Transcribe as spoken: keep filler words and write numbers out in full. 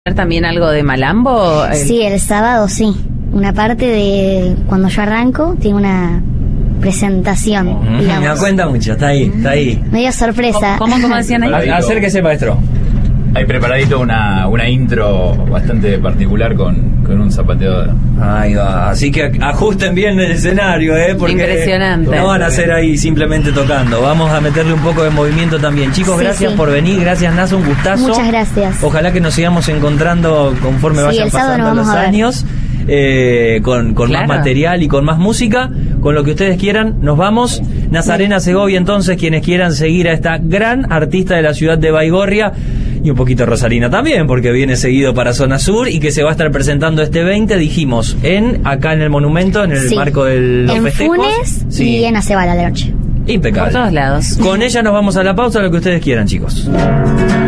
también algo de malambo? El... Sí, el sábado sí. Una parte de cuando yo arranco tiene una presentación, uh-huh. digamos. No cuenta mucho, está ahí, está ahí. Medio sorpresa. ¿Cómo, cómo decían ahí? Acérquese, maestro. Hay preparadito una, una intro bastante particular con, con un zapateador. Ahí va, así que ajusten bien el escenario, ¿eh? Porque impresionante. No van a ser ahí simplemente tocando. Vamos a meterle un poco de movimiento también. Chicos, sí, gracias sí. por venir. Gracias, Naso, un gustazo. Muchas gracias. Ojalá que nos sigamos encontrando conforme sí, vayan pasando los años. Eh, con, con claro. más material y con más música, con lo que ustedes quieran. Nos vamos. Nazarena Segovia, entonces, quienes quieran seguir a esta gran artista de la ciudad de Baigorria, y un poquito Rosalina también, porque viene seguido para Zona Sur y que se va a estar presentando este veinte, dijimos, en acá en el Monumento, en el sí. marco de los en festejos. Funes sí. y en Acebal a la noche. Impecable. Por todos lados. Con ella nos vamos a la pausa, lo que ustedes quieran, chicos.